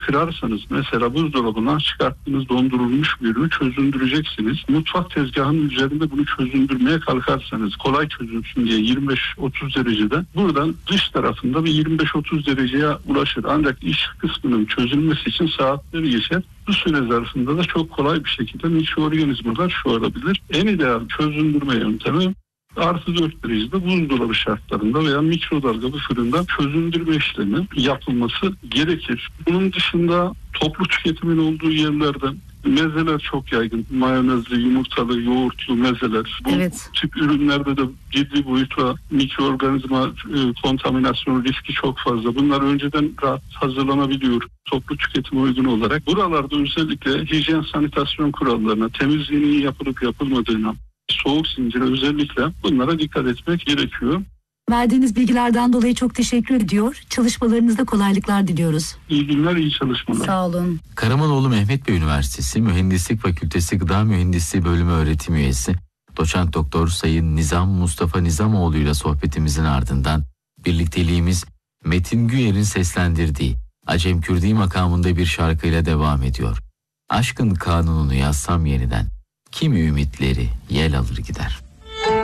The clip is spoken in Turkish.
kırarsanız mesela buzdolabından çıkarttığınız dondurulmuş bir ürünü çözündüreceksiniz. Mutfak tezgahının üzerinde bunu çözündürmeye kalkarsanız kolay çözülsün diye 25-30 derecede buradan dış tarafında bir 25-30 dereceye ulaşır. Ancak iç kısmının çözülmesi için saatleri geçer. Bu süre zarfında da çok kolay bir şekilde mikroorganizmalar çoğalabilir. En ideal çözündürme yöntemi artı 4 derecede buzdolabı şartlarında veya mikrodalga bir fırında çözündürme işlemi yapılması gerekir. Bunun dışında toplu tüketimin olduğu yerlerde mezeler çok yaygın. Mayonezli, yumurtalı, yoğurtlu mezeler. Bu tip ürünlerde de ciddi boyutta mikroorganizma kontaminasyonu riski çok fazla. Bunlar önceden rahat hazırlanabiliyor toplu tüketime uygun olarak. Buralarda özellikle hijyen sanitasyon kurallarına, temizliğinin yapılıp yapılmadığına, soğuk zincire özellikle bunlara dikkat etmek gerekiyor. Verdiğiniz bilgilerden dolayı çok teşekkür ediyor. Çalışmalarınızda kolaylıklar diliyoruz. İyi günler, iyi çalışmalar. Sağ olun. Karamanoğlu Mehmet Bey Üniversitesi Mühendislik Fakültesi Gıda Mühendisliği Bölümü öğretim üyesi Doçent Doktor Sayın Nizam Mustafa Nizamoğlu ile sohbetimizin ardından birlikteliğimiz Metin Güyer'in seslendirdiği Acem Kürdi makamında bir şarkıyla devam ediyor. Aşkın kanununu yazsam yeniden, kimi ümitleri yel alır gider.